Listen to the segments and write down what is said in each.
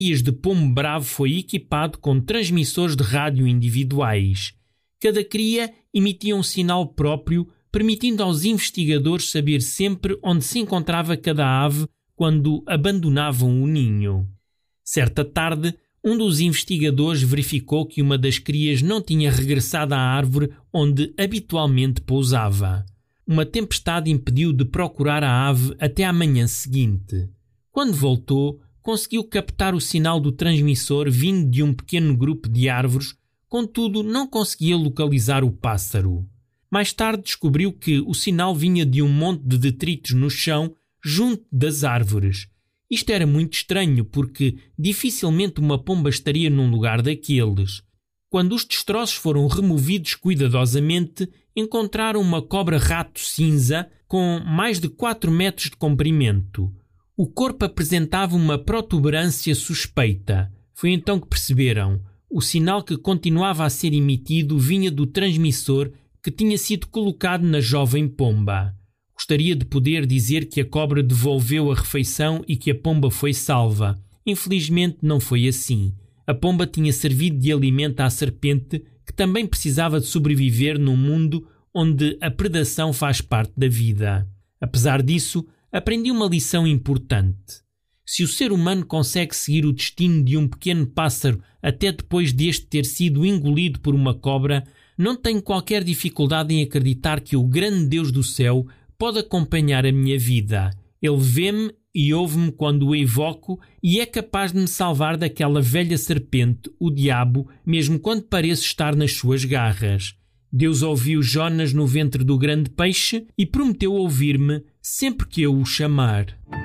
Crias de pombo bravo foi equipado com transmissores de rádio individuais. Cada cria emitia um sinal próprio, permitindo aos investigadores saber sempre onde se encontrava cada ave quando abandonavam o ninho. Certa tarde, um dos investigadores verificou que uma das crias não tinha regressado à árvore onde habitualmente pousava. Uma tempestade impediu de procurar a ave até à manhã seguinte. Quando voltou, conseguiu captar o sinal do transmissor vindo de um pequeno grupo de árvores, contudo não conseguia localizar o pássaro. Mais tarde descobriu que o sinal vinha de um monte de detritos no chão junto das árvores. Isto era muito estranho porque dificilmente uma pomba estaria num lugar daqueles. Quando os destroços foram removidos cuidadosamente, encontraram uma cobra-rato cinza com mais de 4 metros de comprimento. O corpo apresentava uma protuberância suspeita. Foi então que perceberam. O sinal que continuava a ser emitido vinha do transmissor que tinha sido colocado na jovem pomba. Gostaria de poder dizer que a cobra devolveu a refeição e que a pomba foi salva. Infelizmente não foi assim. A pomba tinha servido de alimento à serpente, que também precisava de sobreviver num mundo onde a predação faz parte da vida. Apesar disso, aprendi uma lição importante. Se o ser humano consegue seguir o destino de um pequeno pássaro até depois deste ter sido engolido por uma cobra, não tenho qualquer dificuldade em acreditar que o grande Deus do céu pode acompanhar a minha vida. Ele vê-me e ouve-me quando o evoco e é capaz de me salvar daquela velha serpente, o diabo, mesmo quando pareço estar nas suas garras. Deus ouviu Jonas no ventre do grande peixe e prometeu ouvir-me sempre que eu o chamar.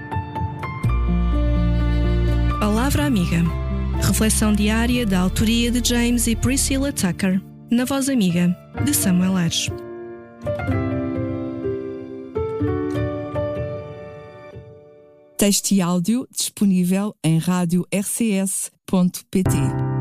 Palavra Amiga. Reflexão diária da autoria de James e Priscilla Tucker, na Voz Amiga, de Samuel Aires. Texto e áudio disponível em radio-rcs.pt.